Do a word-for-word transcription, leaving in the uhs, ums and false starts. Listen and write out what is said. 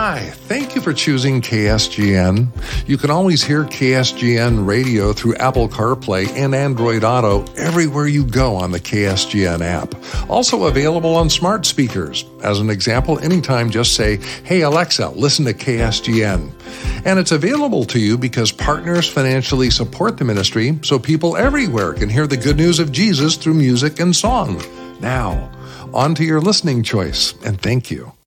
Hi, thank you for choosing K S G N. You can always hear K S G N radio through Apple CarPlay and Android Auto everywhere you go on the K S G N app. Also available on smart speakers. As an example, anytime just say, "Hey Alexa, listen to K S G N." And it's available to you because partners financially support the ministry so people everywhere can hear the good news of Jesus through music and song. Now, on to your listening choice, and thank you.